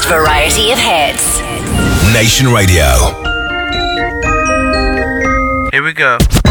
biggest variety of hits. Nation Radio. Here we go.